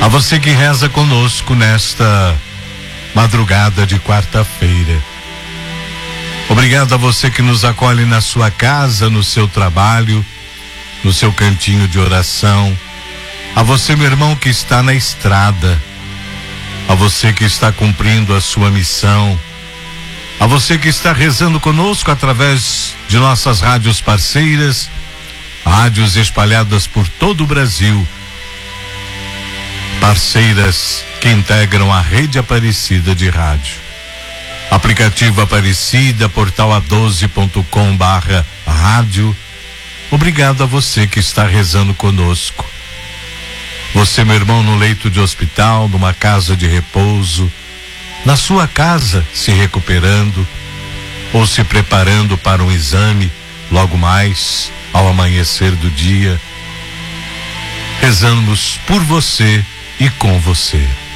você que reza conosco nesta madrugada de quarta-feira. Obrigado a você que nos acolhe na sua casa, no seu trabalho, no seu cantinho de oração. A você, meu irmão, que está na estrada. A você que está cumprindo a sua missão. A você que está rezando conosco através de nossas rádios parceiras, rádios espalhadas por todo o Brasil. Parceiras que integram a rede Aparecida de rádio. Aplicativo Aparecida, portal a12.com/rádio. Obrigado a você que está rezando conosco. Você, meu irmão, no leito de hospital, numa casa de repouso, na sua casa, se recuperando ou se preparando para um exame logo mais ao amanhecer do dia. Rezamos por você e com você.